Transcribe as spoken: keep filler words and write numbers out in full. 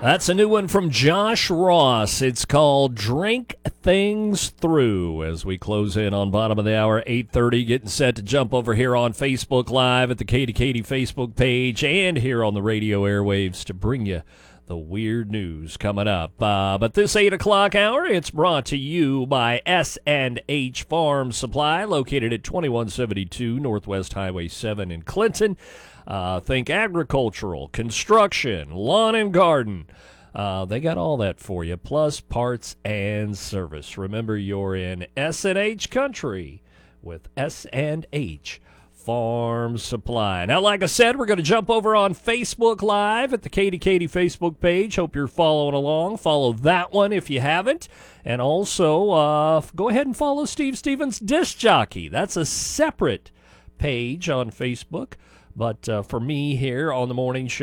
That's a new one from Josh Ross. It's called Drink Things Through. As we close in on bottom of the hour, eight thirty, getting set to jump over here on Facebook Live at the Katie Katie Facebook page and here on the radio airwaves to bring you the weird news coming up. Uh, but this eight o'clock hour, it's brought to you by S and H Farm Supply, located at twenty-one seventy-two Northwest Highway seven in Clinton. Uh, think agricultural, construction, lawn and garden. Uh, they got all that for you, plus parts and service. Remember, you're in S and H country with S and H Farm Supply. Now, like I said, we're going to jump over on Facebook Live at the Katie Katie Facebook page. Hope you're following along. Follow that one if you haven't. And also, uh, go ahead and follow Steve Stevens Disc Jockey. That's a separate page on Facebook. But uh, for me here on the morning show,